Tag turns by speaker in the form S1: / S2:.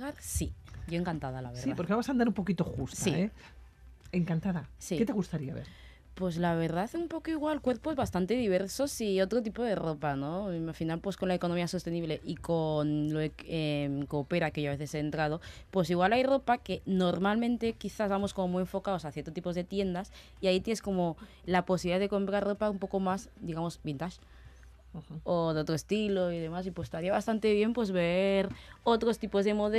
S1: llegar, sí. Yo encantada, la verdad.
S2: Sí, porque vamos a andar un poquito justa,
S1: Sí.
S2: ¿eh? Encantada.
S1: Sí.
S2: ¿Qué te gustaría ver?
S1: Pues la verdad, un poco igual, cuerpos bastante diversos y otro tipo de ropa, ¿no? Al final, pues con la economía sostenible y con lo que coopera, que yo a veces he entrado, pues igual hay ropa que normalmente quizás vamos como muy enfocados a ciertos tipos de tiendas y ahí tienes como la posibilidad de comprar ropa un poco más, digamos, vintage. O de otro estilo y demás, y pues estaría bastante bien pues ver otros tipos de modelos